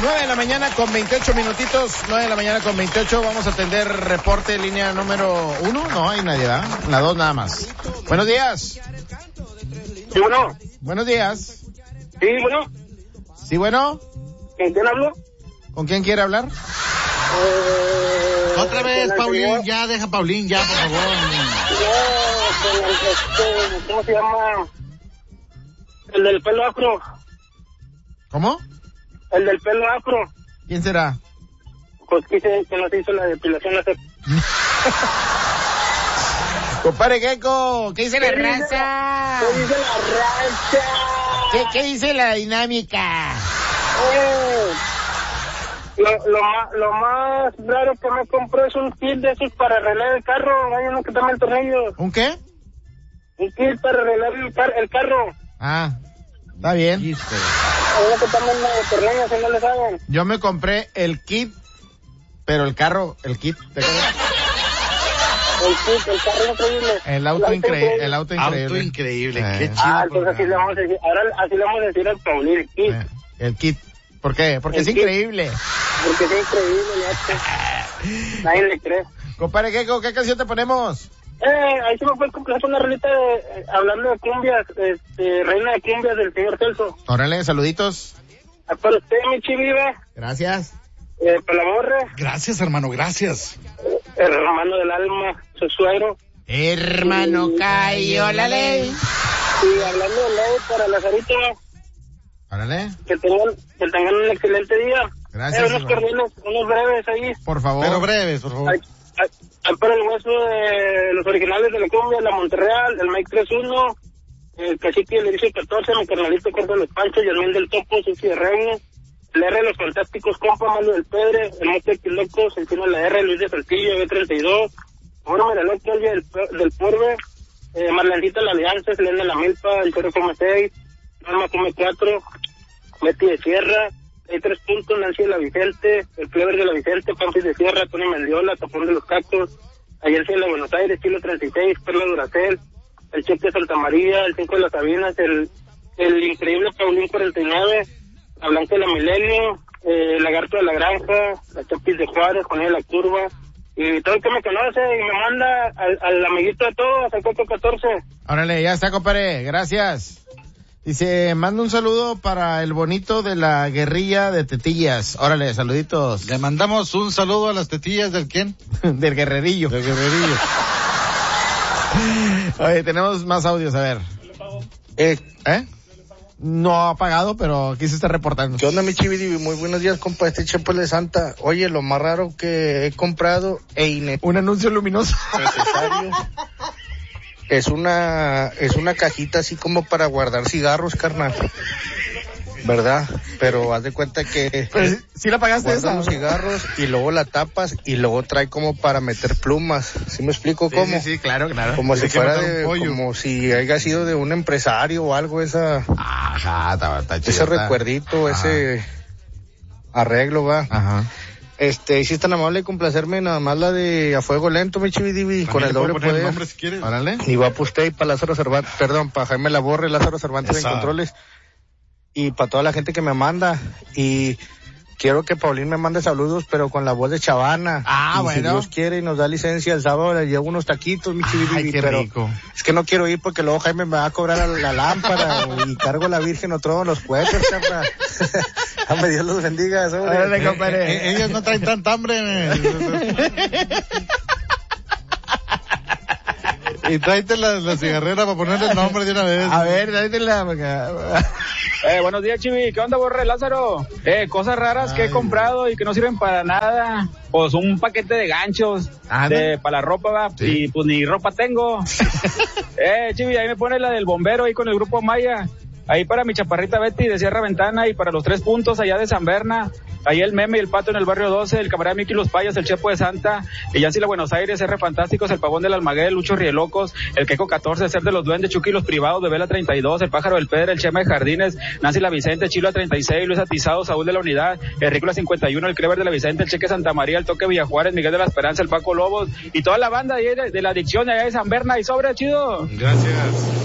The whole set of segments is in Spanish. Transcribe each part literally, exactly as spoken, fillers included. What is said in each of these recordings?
nueve de la mañana con veintiocho minutitos, nueve de la mañana con veintiocho, vamos a atender reporte línea número uno, no hay nadie, ¿verdad? La dos nada más. Buenos días. Sí, bueno. Buenos días. Sí, bueno. Sí, bueno. ¿Con quién hablo? ¿Con quién quiere hablar? Eh, Otra vez, Paulín, señor... ya, deja Paulín, ya, por favor. No, con el, este, ¿cómo se llama? El del pelo afro. ¿Cómo? El del pelo afro. ¿Quién será? Pues quise que nos hizo la depilación hace... Compadre Gecko, ¿qué dice la ¿Qué dice raza? ¿Qué dice la raza? ¿Qué, qué dice la dinámica? Eh, lo, lo, más, lo más raro que me compré es un kit de esos para arreglar el carro. Hay uno que toma el tornillo. ¿Un qué? Un kit para arreglar el, car el carro. Ah, está bien. Hay uno que toma el tornillo, si no le saben. Yo me compré el kit, pero el carro, el kit, ¿te acuerdas? El kit, el carro increíble. El auto increíble, el auto increíble. Auto increíble, Eh. qué chido. Ah, entonces así le vamos a decir, ahora así le vamos a decir al Paulín, el kit. Eh, el kit. ¿Por qué? Porque El es kit. increíble. Porque es increíble, ya. Nadie le cree. Compadre Gecko, ¿qué canción te ponemos? Eh, ahí se me fue comprar una rolita de, eh, hablando de cumbias, este, reina de cumbias del señor Celso. Órale, saluditos. Ah, para usted, mi chiviva, Gracias. eh, para la borra, Gracias, hermano, gracias. eh, el hermano del alma, su suegro. Hermano, cayó la ley. Y hablando de ley, para Lazarito, Órale, que tengan, que tengan un excelente día. Gracias, Eh, unos hermano. cordiales, unos breves ahí. por favor. Pero breves, por favor. Hay, hay, hay para el hueso de los originales de la cumbia, la Monterreal, el Mike tres uno, el Cacique del Ericio catorce, mi carnalito Corto de los Panchos, Yasmín del Topo, Susi de Reino, el R de los Fantásticos, Compa, Malo del Pedre, el Monte Quilocos, el Chino de la R, Luis de Saltillo, B treinta y dos, Bueno, Miraloque, Olvia del, del Purbe, eh, Marlencita la Alianza, Selena la Milpa, el Chorro Come seis, Norma Come cuatro, Betty de Sierra, hay tres puntos, Nancy de la Vicente, el Clever de la Vicente, Pampis de Sierra, Tony Mendiola, Tapón de los Cactos, Ayer de la Buenos Aires, Chilo treinta y seis, Perla Duracel, el Cheque de Santa María, el cinco de las Sabinas, el, el increíble Paulín cuarenta y nueve, la Blanca de la Milenio, eh, Lagarto de la Granja, la Chapis de Juárez, Juanía de la Curva, y todo el que me conoce y me manda al, al amiguito de todos, al Coco catorce. Órale, ya está, compadre. Gracias. Dice, manda un saludo para el bonito de la guerrilla de tetillas. Órale, saluditos. Le mandamos un saludo a las tetillas del quién? Del guerrerillo. Del guerrerillo. Oye, tenemos más audios, a ver. Eh, ¿Eh? No ha pagado, pero aquí se está reportando. ¿Qué onda, mi Chividivi? Muy buenos días, compa, este Chepo de Santa. Oye, lo más raro que he comprado e innecesario Un anuncio luminoso. es una, es una cajita así como para guardar cigarros, carnal. ¿Verdad? Pero haz de cuenta que Pues, ¿sí la pagaste guardas esa? los cigarros y luego la tapas y luego trae como para meter plumas. ¿Sí me explico Sí, cómo? sí, sí, claro, claro. Como Tiene si que fuera matar un de, pollo. como si haya sido de un empresario o algo, esa, Ajá, está, está chido. ese está. recuerdito, Ajá. ese arreglo, va. Ajá. Este, si es tan amable de complacerme, nada más la de A Fuego Lento, mi Chividivi, con el doble poner el poder. nombre si quieres. Órale. Y va para usted y para Lázaro Cervantes, perdón, para Jaime Laborre, Lázaro Cervantes Esa. en controles. Y para toda la gente que me manda. Y quiero que Paulín me mande saludos, pero con la voz de Chavana. Ah, y bueno. si Dios quiere y nos da licencia el sábado, le llevo unos taquitos, mi Chividivi. Ay, qué pero rico. es que no quiero ir porque luego Jaime me va a cobrar la, la lámpara y cargo la Virgen o todos los cohetes, carnal. Dame Dios los bendiga, sobre. Órale, Eh, compadre. eh, ellos no traen tanta hambre. Y tráete la, la cigarrera para ponerle el nombre de una vez. A ver, date la... Eh, buenos días, Chivi. ¿Qué onda, Borre, Lázaro? Eh, cosas raras que he comprado y que no sirven para nada. Pues un paquete de ganchos Ah, de, para la ropa, va. Sí. Y pues ni ropa tengo. eh, Chivi, ahí me pone la del bombero ahí con el grupo Maya. Ahí para mi chaparrita Betty de Sierra Ventana y para los tres puntos allá de San Berna. Ahí el Meme y el Pato en el barrio doce, el camarada Miki Los Payas, el Chepo de Santa, y Yancy la Buenos Aires, R Fantásticos, el Pavón del Almaguer, Lucho Rielocos, el Queco catorce, el Ser de los Duendes, Chucky Los Privados, de Vela treinta y dos, el Pájaro del Pedro, el Chema de Jardines, Nancy la Vicente, Chilo treinta y seis, Luis Atizado, Saúl de la Unidad, el Rícola cincuenta y uno, el Crever de la Vicente, el Cheque Santa María, el Toque Villajuárez, Miguel de la Esperanza, el Paco Lobos, y toda la banda ahí de, de la adicción allá de San Berna, y sobre, chido. Gracias.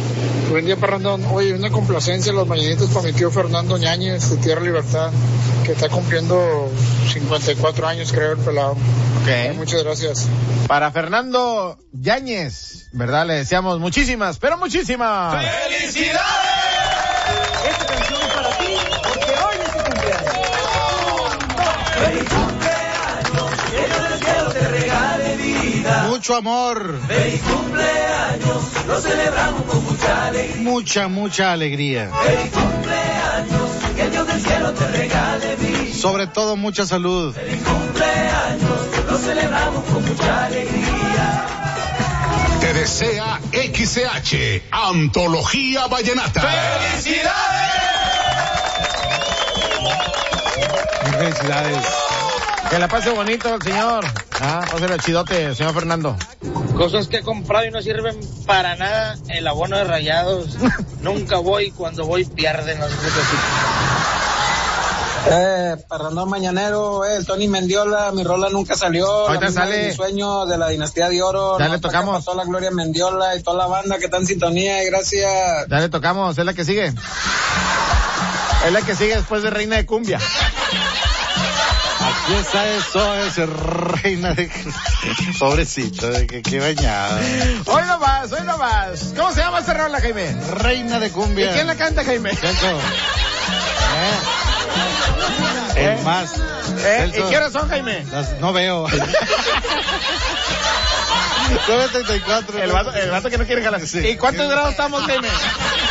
Buen día, Parrandón. Oye, una complacencia, los mañanitos para mi tío Fernando Ñáñez, de Tierra Libertad, que que está cumpliendo cincuenta y cuatro años, creo, el pelado. Ok. Muchas gracias. Para Fernando Yáñez, ¿verdad? Le deseamos muchísimas, pero muchísimas ¡felicidades! Esta canción es para ti, porque hoy es tu cumpleaños. ¡Feliz cumpleaños! Que Dios del cielo te regale vida. Mucho amor. ¡Feliz cumpleaños! Lo celebramos con mucha alegría. Mucha, mucha alegría. ¡Feliz cumpleaños! Que Dios del cielo te regale vida. Sobre todo mucha salud. ¡Feliz cumpleaños! Lo celebramos con mucha alegría. Te desea X C H, Antología Vallenata. ¡Felicidades! Felicidades. Que la pase bonito el señor. Ah, pásale chidote, señor Fernando. Cosas que he comprado y no sirven para nada. El abono de Rayados. Nunca voy, cuando voy pierden los Eh, Fernando Mañanero, eh, el Tony Mendiola, mi rola nunca salió. Ahorita la misma sale. de Mi sueño de la dinastía de oro. Ya le Nos tocamos. pasó la Gloria Mendiola y toda la banda que está en sintonía, y gracias. Ya le tocamos, es la que sigue. Es la que sigue después de Reina de Cumbia. Aquí está eso, ese reina de... Pobrecito, de que qué bañado. Hoy no más, hoy no más. ¿Cómo se llama esta rola, Jaime? Reina de cumbia. ¿Y quién la canta, Jaime? Celso. ¿Eh? El más. ¿Eh? ¿Y Celso. qué horas son, Jaime? Las, no veo. nueve treinta y cuatro. El vato, el vato que no quiere jalar. Sí. ¿Y cuántos grados estamos, Jaime?